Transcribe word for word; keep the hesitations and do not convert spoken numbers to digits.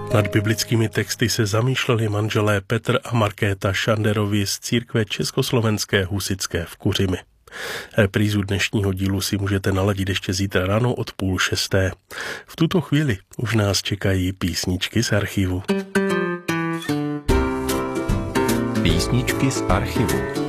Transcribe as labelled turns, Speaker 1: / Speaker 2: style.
Speaker 1: Nad biblickými texty se zamýšleli manželé Petr a Markéta Šanderovi z církve Československé husitské v Kuřimi. Reprízu dnešního dílu si můžete naladit ještě zítra ráno od půl šesté. V tuto chvíli už nás čekají písničky z archivu.
Speaker 2: Písničky z archivu.